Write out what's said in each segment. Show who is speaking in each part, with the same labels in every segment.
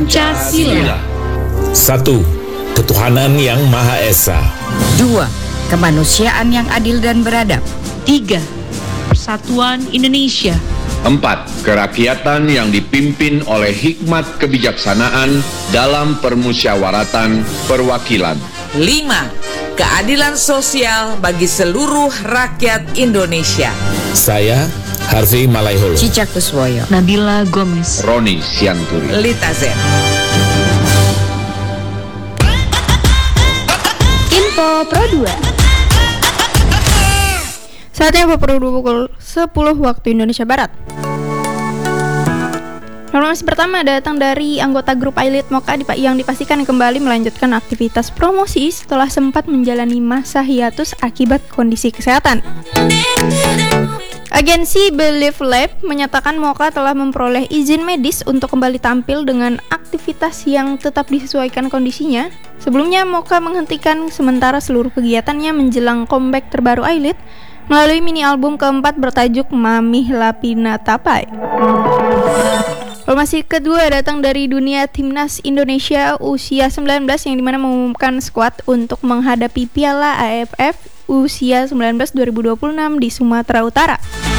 Speaker 1: Pancasila.
Speaker 2: 1. Ketuhanan yang Maha Esa.
Speaker 3: 2. Kemanusiaan yang adil dan beradab.
Speaker 1: 3. Persatuan Indonesia.
Speaker 4: 4. Kerakyatan yang dipimpin oleh hikmat kebijaksanaan dalam permusyawaratan perwakilan.
Speaker 3: 5. Keadilan sosial bagi seluruh rakyat Indonesia.
Speaker 2: Saya, Harvey Malaiholo.
Speaker 3: Cica Kuswoyo.
Speaker 1: Nabila Gomez.
Speaker 4: Roni Sianturi.
Speaker 3: Lita Zen.
Speaker 5: Info Pro 2. Saatnya Info Pro 2 pukul 10 waktu Indonesia Barat. Informasi pertama datang dari anggota grup Ailit Moka yang dipastikan kembali melanjutkan aktivitas promosi setelah sempat menjalani masa hiatus akibat kondisi kesehatan. Agensi Believe Lab menyatakan Moka telah memperoleh izin medis untuk kembali tampil dengan aktivitas yang tetap disesuaikan kondisinya. Sebelumnya Moka menghentikan sementara seluruh kegiatannya menjelang comeback terbaru Ailit melalui mini album keempat bertajuk Mamih Lapina Tapai. Informasi kedua datang dari dunia Timnas Indonesia usia 19 yang dimana mengumumkan skuad untuk menghadapi Piala AFF usia 19 2026 di Sumatera Utara.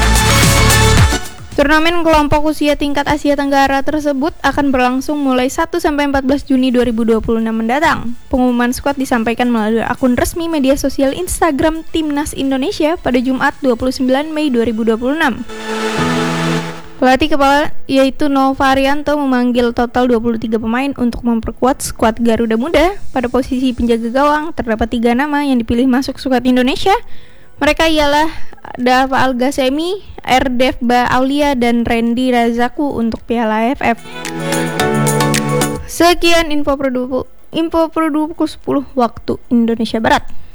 Speaker 5: Turnamen kelompok usia tingkat Asia Tenggara tersebut akan berlangsung mulai 1-14 Juni 2026 mendatang. Pengumuman skuad disampaikan melalui akun resmi media sosial Instagram Timnas Indonesia pada Jumat 29 Mei 2026. Pelatih kepala yaitu Nova Arianto memanggil total 23 pemain untuk memperkuat skuad Garuda Muda. Pada posisi penjaga gawang terdapat 3 nama yang dipilih masuk skuad Indonesia. Mereka ialah Dava Al-Ghasemi, Erdevba Aulia, dan Randy Razaku untuk Piala AFF. Sekian info produk pukul 10 waktu Indonesia Barat.